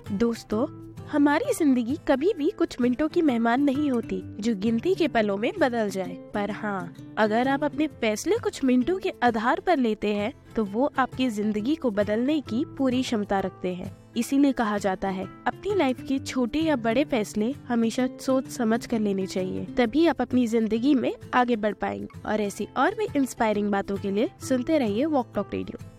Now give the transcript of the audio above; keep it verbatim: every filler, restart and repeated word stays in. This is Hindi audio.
दोस्तों, हमारी जिंदगी कभी भी कुछ मिनटों की मेहमान नहीं होती जो गिनती के पलों में बदल जाए। पर हाँ, अगर आप अपने फैसले कुछ मिनटों के आधार पर लेते हैं तो वो आपकी जिंदगी को बदलने की पूरी क्षमता रखते हैं। इसीलिए कहा जाता है, अपनी लाइफ के छोटे या बड़े फैसले हमेशा सोच समझ कर लेने चाहिए, तभी आप अपनी जिंदगी में आगे बढ़ पाएंगे। और ऐसी और भी इंस्पायरिंग बातों के लिए सुनते रहिए वॉक टॉक रेडियो।